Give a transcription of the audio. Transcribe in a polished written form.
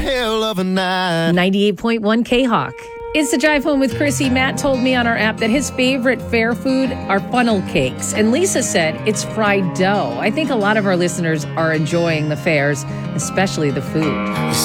hell of a night. 98.1 K-Hawk. It's the drive home with Chrissy. Matt told me on our app that his favorite fair food are funnel cakes. And Lisa said it's fried dough. I think a lot of our listeners are enjoying the fairs, especially the food.